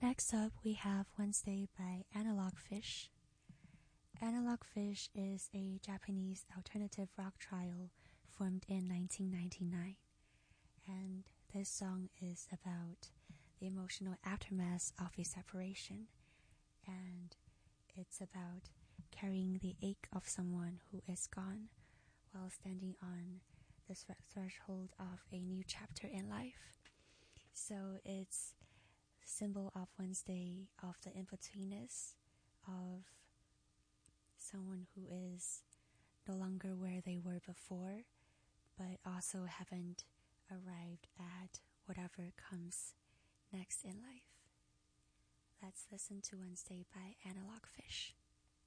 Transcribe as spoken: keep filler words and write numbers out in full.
Next up, we have Wednesday by Analog Fish. Analog Fish is a Japanese alternative rock trio formed in nineteen ninety-nine, and this song is about the emotional aftermath of a separation, and it's about carrying the ache of someone who is gone while standing on the threshold of a new chapter in life. So it's the symbol of Wednesday, of the in-betweenness, of someone who is no longer where they were before, but also haven't arrived at whatever comes next in life. Let's listen to Wednesday by Analog Fish.